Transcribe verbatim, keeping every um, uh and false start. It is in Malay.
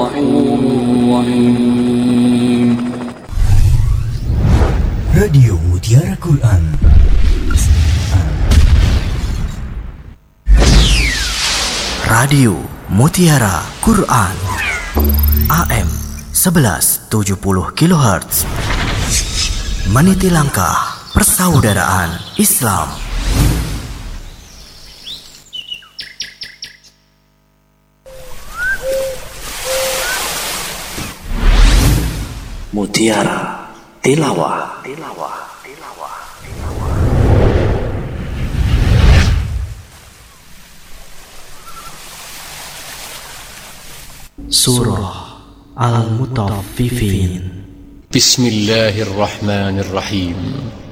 الرحيم. Radio Mutiara Quran. Radio Mutiara Quran A M sebelas tujuh puluh kilohertz. Meniti langkah persaudaraan Islam. Mutiara Tilawah. Tilawah. Tilawah. Surah Al-Mutaffifin. بسم الله الرحمن الرحيم.